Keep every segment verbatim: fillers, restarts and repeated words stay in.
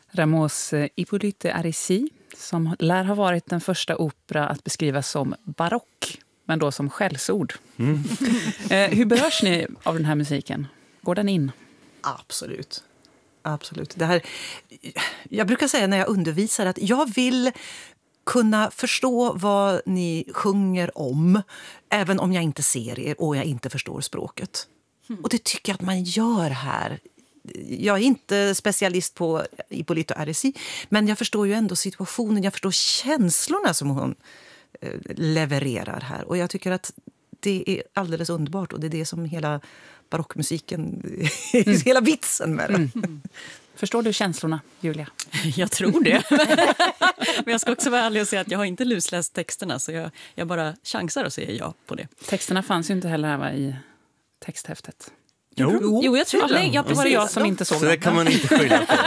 Rameaus Hippolyte Aricie, som lär ha varit den första opera att beskrivas som barock, men då som skällsord. Mm. Hur berörs ni av den här musiken? Går den in? Absolut. Absolut. Det här, jag brukar säga när jag undervisar att jag vill kunna förstå vad ni sjunger om, även om jag inte ser er och jag inte förstår språket. Mm. Och det tycker jag att man gör här. Jag är inte specialist på Hippolyte Aricie, men jag förstår ju ändå situationen, jag förstår känslorna som hon eh, levererar här. Och jag tycker att det är alldeles underbart, och det är det som hela barockmusiken, mm. hela vitsen med det. Mm. Förstår du känslorna, Julia? Jag tror det. Men jag ska också vara ärlig och säga att jag har inte lusläst texterna, så jag, jag bara chansar och säger ja på det. Texterna fanns ju inte heller här, va, i texthäftet. Jo, jo jag tror det. Ja, det var det jag som inte såg. Så det kan man inte skylla på.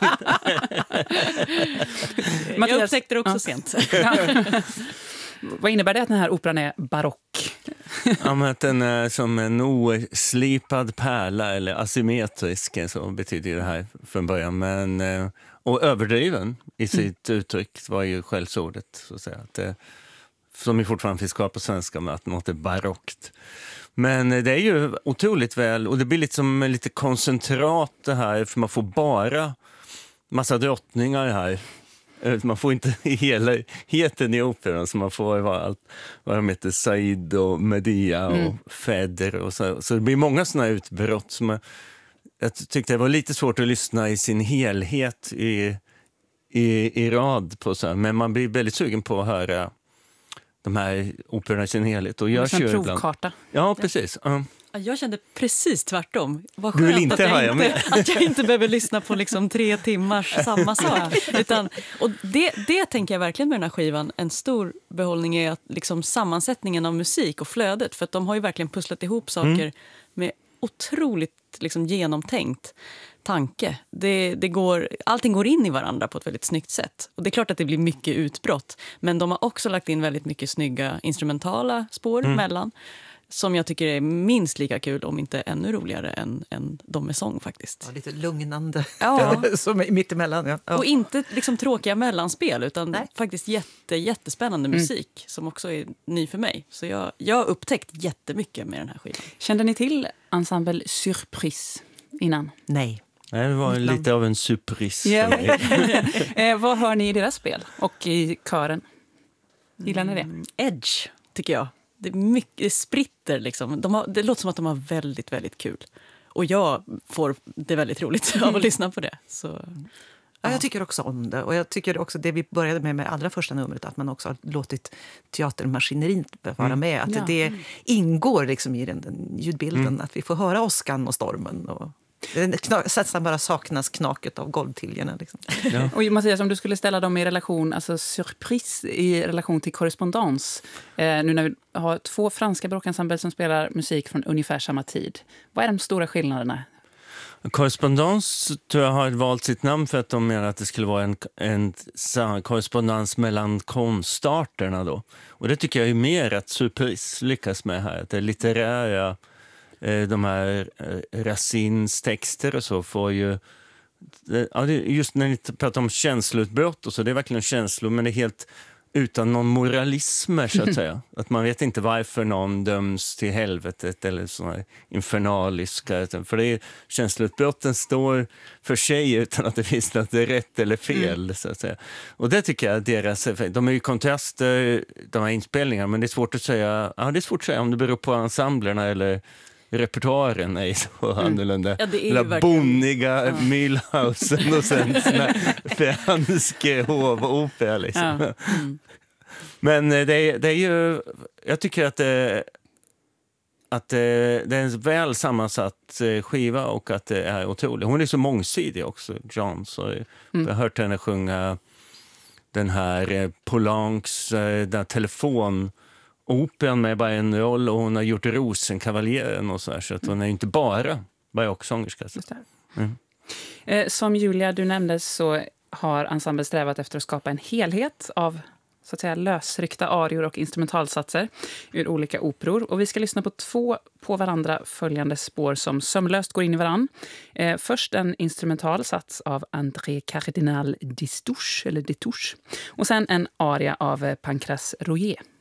Jag upptäckte det också ja. sent. Vad innebär det att den här operan är barock? Ja, men att den är som en oslipad pärla eller asymmetrisk, så betyder det här från början. Men, och överdriven i sitt mm. uttryck var ju skällsordet, så att säga. Att det, som ju fortfarande finns kvar på svenska, med att något är barockt. Men det är ju otroligt väl, och det blir lite som lite koncentrat det här, för man får bara massa drottningar här. Man får inte hela heten i operan, så man får allt vad de heter, Said och Medea och mm. Feder och så. Så det blir många sådana utbrott som jag, jag tyckte det var lite svårt att lyssna i sin helhet i, i, i rad på så här. Men man blir väldigt sugen på att höra de här operorna i sin helhet. Och jag kör en provkarta. Ja, precis. Uh. Jag kände precis tvärtom. Vad du vill skönt inte att, jag inte, att jag inte behöver lyssna på liksom tre timmars samma sak. Utan, och det, det tänker jag verkligen med den här skivan. En stor behållning är att liksom sammansättningen av musik och flödet. För att de har ju verkligen pusslat ihop saker mm. med otroligt liksom genomtänkt tanke. Det, det går, allting går in i varandra på ett väldigt snyggt sätt. Och det är klart att det blir mycket utbrott. Men de har också lagt in väldigt mycket snygga instrumentala spår mm. mellan. Som jag tycker är minst lika kul, om inte ännu roligare än, än de med sång faktiskt. Ja, lite lugnande. Ja. Som är mittemellan. Ja. Ja. Och inte liksom tråkiga mellanspel, utan Nej. faktiskt jätte, jättespännande mm. musik som också är ny för mig. Så jag, jag har upptäckt jättemycket med den här skivan. Kände ni till Ensemble Surprise innan? Nej. Nej, det var lite av en surprise. Yeah. Vad hör ni i deras spel och i kören? Gillar ni det? Mm, Edge, tycker jag. Det är mycket spritter liksom. De har, det låter som att de har väldigt, väldigt kul. Och jag får det väldigt roligt av att lyssna på det. Så, ja. Ja, jag tycker också om det. Och jag tycker också det vi började med med allra första numret, att man också har låtit teatermaskineriet vara med. Att ja. det ingår liksom i den, den ljudbilden. Mm. Att vi får höra åskan och stormen och... Sätts bara saknas knaket av golvtiljerna. Liksom. Ja. Och Mattias, om du skulle ställa dem i relation, alltså surprise i relation till korrespondens, eh, nu när vi har två franska barockensemble som spelar musik från ungefär samma tid. Vad är de stora skillnaderna? Korrespondens tror jag har valt sitt namn för att de menar att det skulle vara en, en, en korrespondens mellan konstarterna då. Och det tycker jag är mer att surprise lyckas med här. Att det litterära, de här Racines texter och så får ju, ja, just när ni pratar om känsloutbrott och så, det är verkligen känslor, men det är helt utan någon moralism, så att säga. Att man vet inte varför någon döms till helvetet eller sådana infernaliska, för det är, känsloutbrotten står för sig utan att det finns något rätt eller fel, mm. så att säga. Och det tycker jag deras, de är ju kontraster, de här inspelningarna, men det är svårt att säga, ja, det är svårt att säga om det beror på ensemblerna eller repertoaren är så mm. annorlunda. Ja, det är La verkligen... bonniga ja. Mühlhausen och sen såna fransk hovopera liksom. Ja. Mm. Men det är, det är ju, jag tycker att det, att det, det är en väl sammansatt skiva och att det är otroligt. Hon är så mångsidig också, John, så mm. jag har hört henne sjunga den här Poulencs den telefon operan med bara en roll, och hon har gjort Rosenkavaljen och så här, så att hon är inte bara barocksångerska. Mm. Eh, som Julia, du nämnde, så har ensemblen strävat efter att skapa en helhet av så att säga lösryckta arior och instrumentalsatser ur olika operor. Och vi ska lyssna på två på varandra följande spår som sömlöst går in i varann. Eh, först en instrumentalsats av André Cardinal Destouches, eller Destouches. Och sen en aria av Pancras Royer.